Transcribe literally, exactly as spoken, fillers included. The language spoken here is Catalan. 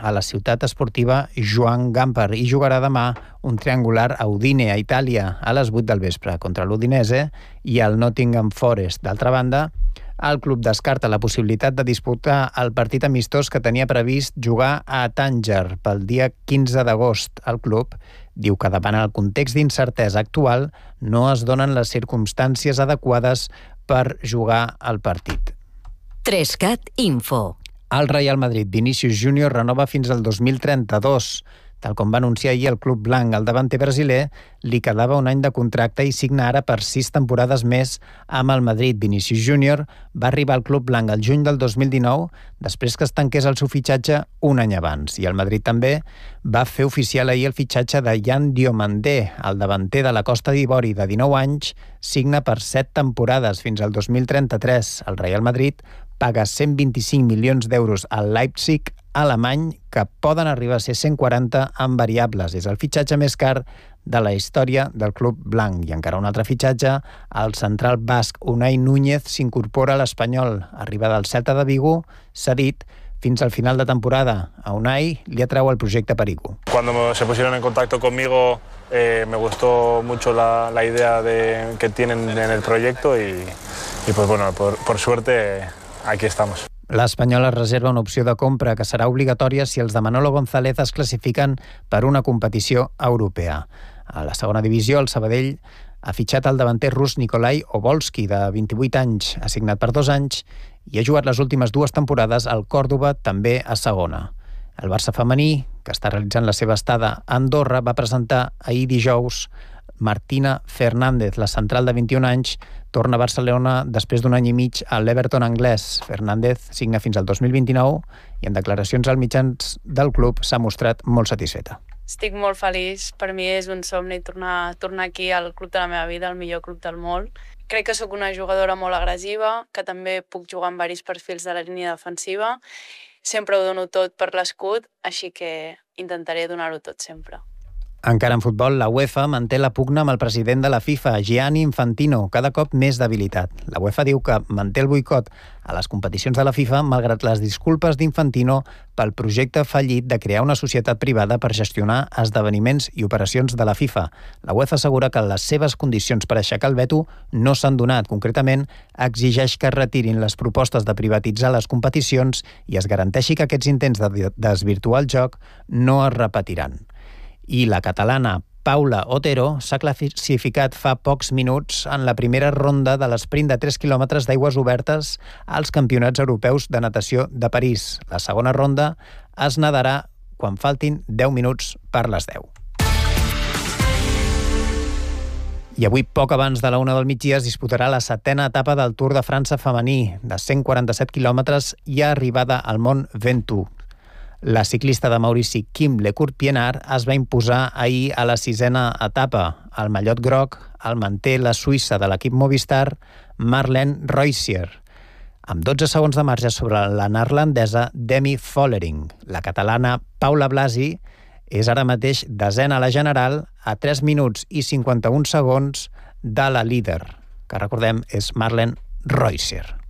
a la ciutat esportiva Joan Gamper i jugarà demà un triangular a Udine, a Itàlia, a les vuit del vespre, contra l'Udinese i el Nottingham Forest. D'altra banda, el club descarta la possibilitat de disputar el partit amistós que tenia previst jugar a Tànger pel dia quinze d'agost. El club diu que davant el context d'incertesa actual no es donen les circumstàncies adequades per jugar el partit. Trescat Info. El Real Madrid, Vinícius Júnior renova fins al dos mil trenta-dos. Tal com va anunciar ahir el club blanc, el davanter brasiler li quedava un any de contracte i signa ara per sis temporades més amb el Madrid. Vinícius Júnior va arribar al club blanc el juny del dos mil dinou, després que es tanqués el seu fitxatge un any abans. I el Madrid també va fer oficial ahir el fitxatge de Yan Diomandé, el davanter de la Costa d'Ivori de dinou anys, signa per set temporades fins al dos mil trenta-tres. El Real Madrid paga cent vint-i-cinc milions d'euros al Leipzig alemany, que poden arribar a ser cent quaranta amb variables. És el fitxatge més car de la història del club blanc. I encara un altre fitxatge, el central basc Unai Núñez s'incorpora a l'Espanyol. Arriba del Celta de Vigo, s'ha dit, fins al final de temporada. A Unai li atrau el projecte Perico. Cuando se pusieron en contacto conmigo eh, me gustó mucho la, la idea de, que tienen en el proyecto y, y pues bueno, por, por suerte aquí estamos. L'Espanyol es reserva una opció de compra que serà obligatòria si els de Manolo González es classifiquen per una competició europea. A la segona divisió, el Sabadell ha fitxat el davanter rus Nikolai Obolski, de vint-i-vuit anys, assignat per dos anys, i ha jugat les últimes dues temporades al Còrdova, també a segona. El Barça femení, que està realitzant la seva estada a Andorra, va presentar ahir dijous Martina Fernández, la central de vint-i-un anys, torna a Barcelona després d'un any i mig a l'Everton anglès. Fernández signa fins al dos mil vint-i-nou i en declaracions als mitjans del club s'ha mostrat molt satisfeta. Estic molt feliç. Per mi és un somni tornar, tornar aquí al club de la meva vida, al millor club del món. Crec que sóc una jugadora molt agressiva, que també puc jugar amb diversos perfils de la línia defensiva. Sempre ho dono tot per l'escut, així que intentaré donar-ho tot sempre. Encara en futbol, la UEFA manté la pugna amb el president de la FIFA, Gianni Infantino, cada cop més debilitat. La UEFA diu que manté el boicot a les competicions de la FIFA malgrat les disculpes d'Infantino pel projecte fallit de crear una societat privada per gestionar esdeveniments i operacions de la FIFA. La UEFA assegura que les seves condicions per aixecar el veto no s'han donat. Concretament, exigeix que es retirin les propostes de privatitzar les competicions i es garanteixi que aquests intents de desvirtuar el joc no es repetiran. I la catalana Paula Otero s'ha classificat fa pocs minuts en la primera ronda de l'esprint de tres quilòmetres d'aigües obertes als Campionats Europeus de Natació de París. La segona ronda es nadarà quan faltin deu minuts per les deu. I avui, poc abans de la una del migdia, es disputarà la setena etapa del Tour de França femení, de cent quaranta-set quilòmetres i arribada al Mont Ventoux. La ciclista de Maurici, Kim Lecourt-Pienard, es va imposar ahir a la sisena etapa. El mallot groc el manté la suïssa de l'equip Movistar, Marlene Reusier, amb dotze segons de marge sobre la neerlandesa Demi Vollering. La catalana Paula Blasi és ara mateix desena a la general a tres minuts i cinquanta-un segons de la líder, que recordem és Marlene Reusier.